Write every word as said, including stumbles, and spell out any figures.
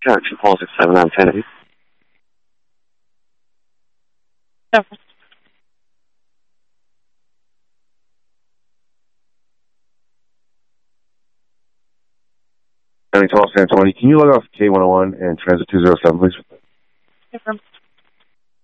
Character policy seven nine ten eight. No. twelve San twenty. Can you log off K one oh one and transit two zero seven, please? Confirm.